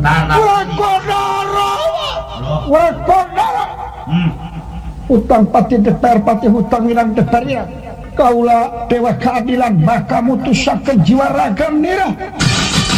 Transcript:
utang pati DPR pati hutang wirang DPR ya kaula dewa keadilan maka mutusakeun jiwa raga nira